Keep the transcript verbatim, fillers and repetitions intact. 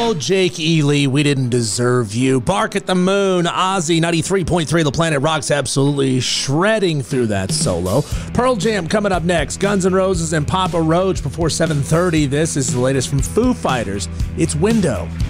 Oh, Jake Ely, we didn't deserve you. Bark at the Moon, Ozzy, ninety-three point three The Planet Rock's absolutely shredding through that solo. Pearl Jam coming up next. Guns N' Roses and Papa Roach before seven thirty. This is the latest from Foo Fighters. It's Window.